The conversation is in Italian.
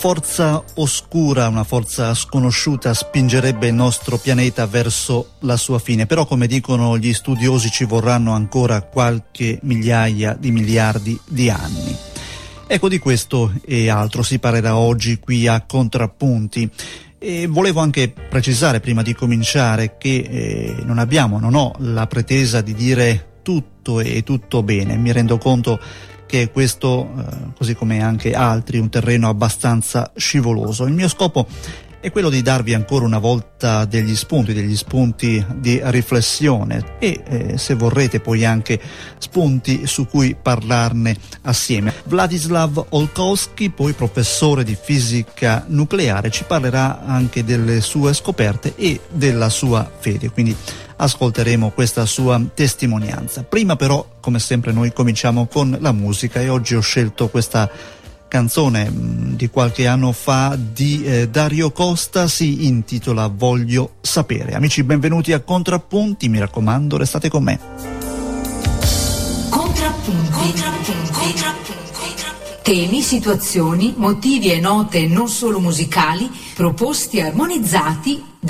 Forza oscura, una forza sconosciuta spingerebbe il nostro pianeta verso la sua fine, però come dicono gli studiosi ci vorranno ancora qualche migliaia di miliardi di anni. Ecco, di questo e altro si parlerà oggi qui a Contrappunti. E volevo anche precisare prima di cominciare che non ho la pretesa di dire tutto e tutto bene. Mi rendo conto che questo, così come anche altri, un terreno abbastanza scivoloso. Il mio scopo è quello di darvi ancora una volta degli spunti di riflessione e se vorrete poi anche spunti su cui parlarne assieme. Vladislav Olkowski, poi professore di fisica nucleare, ci parlerà anche delle sue scoperte e della sua fede, quindi ascolteremo questa sua testimonianza. Prima però, come sempre, noi cominciamo con la musica e oggi ho scelto questa canzone di qualche anno fa di Dario Costa, si intitola Voglio sapere. Amici, benvenuti a Contrappunti, mi raccomando, restate con me. Contrappunti. Temi, situazioni, motivi e note non solo musicali, proposti e armonizzati da